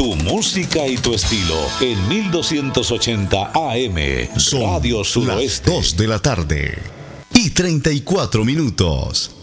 Tu música y tu estilo en 1280 AM. Son Radio Suroeste. las 2 de la tarde y 34 minutos.